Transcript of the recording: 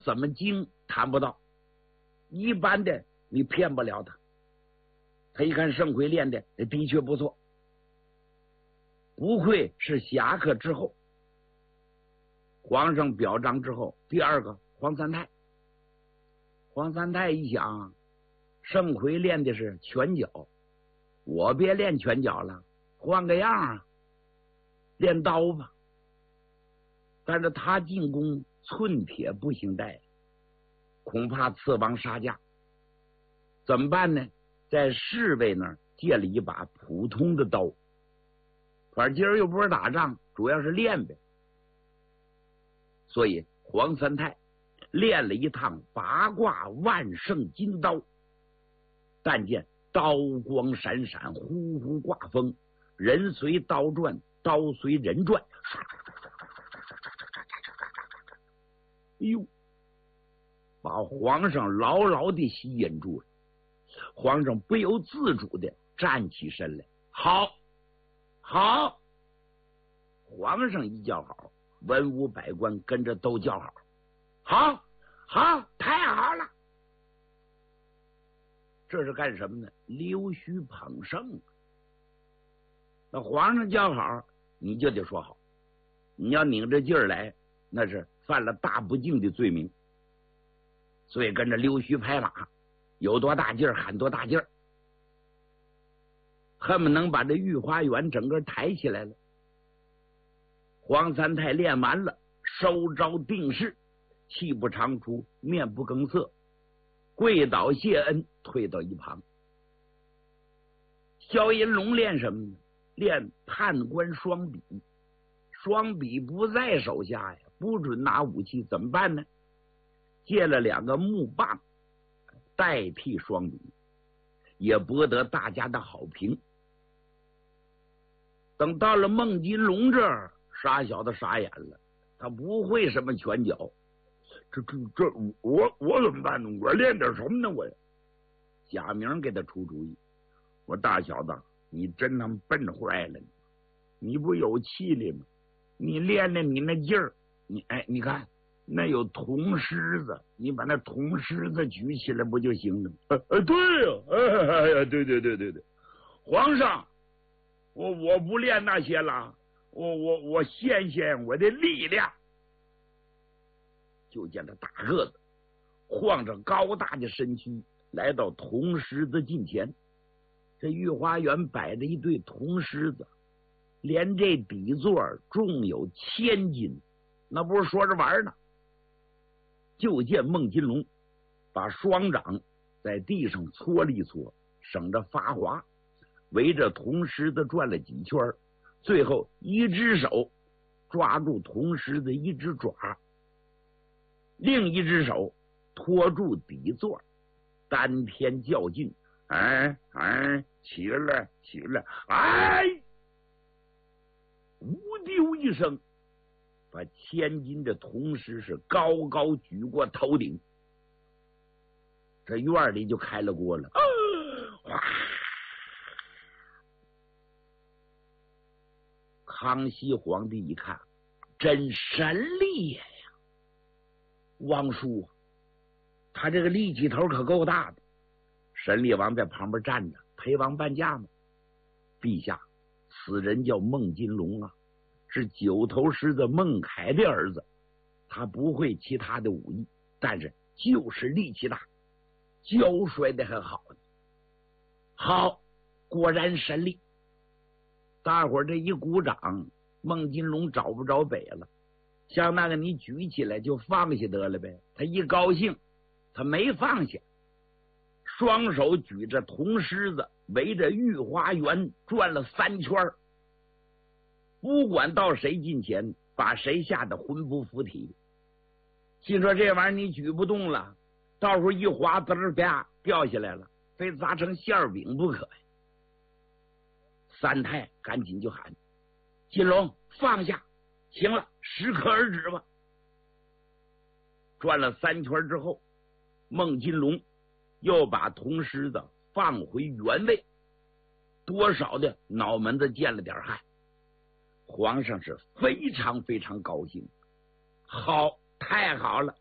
怎么精谈不到，一般的你骗不了他。他一看盛奎练的的确不错，不愧是侠客之后。皇上表彰之后，第二个黄三泰。黄三泰一想，盛奎练的是拳脚，我别练拳脚了，换个样啊，练刀吧。但是他进攻寸铁不行带，恐怕刺王杀驾。怎么办呢？在侍卫那儿借了一把普通的刀，反正今儿又不是打仗，主要是练呗。所以黄三泰练了一趟八卦万圣金刀，但见刀光闪闪，呼呼挂风，人随刀转，刀随人转。哎呦，把皇上牢牢地吸引住了。皇上不由自主地站起身来，好，好！皇上一叫好，文武百官跟着都叫好，好，好，太好了！这是干什么呢？溜须捧圣。那皇上叫好，你就得说好，你要拧着劲儿来，那是犯了大不敬的罪名。所以跟着溜须拍马，有多大劲儿喊多大劲儿，恨不能把这御花园整个抬起来了。黄三泰练完了，收招定势，气不长出，面不更色，跪倒谢恩，退到一旁。萧银龙练什么呢？练判官双笔。双笔不在手下呀，不准拿武器，怎么办呢？借了2个木棒代替双笔，也博得大家的好评。等到了孟金龙这儿，傻小子傻眼了，他不会什么拳脚，我怎么办呢？我练点什么呢？我贾明给他出主意，我大小子，你真他妈笨坏了，你不有气力吗？你练练你那劲儿，你看那有铜狮子，你把那铜狮子举起来不就行了？对呀，对，皇上，我不练那些了，我献我的力量。就见这大个子晃着高大的身躯来到铜狮子近前，这御花园摆着一对铜狮子，连这底座重有1000斤，那不是说着玩呢。就见孟金龙把双掌在地上搓了一搓，省着发滑，围着铜狮子转了几圈，最后一只手抓住铜狮子一只爪，另一只手托住底座，丹田较劲，起来，哎！无丢一声，把1000斤的铜狮是高高举过头顶，这院里就开了锅了。哇！康熙皇帝一看，真神力呀！王叔，他这个力气头可够大的。神力王在旁边站着，陪王伴驾嘛。陛下，此人叫孟金龙啊，是9头狮子孟凯的儿子。他不会其他的武艺，但是就是力气大，脚摔的还好呢。好，果然神力。大伙儿这一鼓掌，孟金龙找不着北了。像那个你举起来就放下得了呗，他一高兴，他没放下，双手举着铜狮子，围着御花园转了3圈，不管到谁近前，把谁吓得魂不附体。心说这玩意儿你举不动了，到时候一滑，滋儿啪掉下来了，非砸成馅饼不可呀。三太赶紧就喊：“金龙放下，行了，适可而止吧。”转了3圈之后，孟金龙又把铜狮子放回原位，多少的脑门子见了点汗。皇上是非常非常高兴，好，太好了，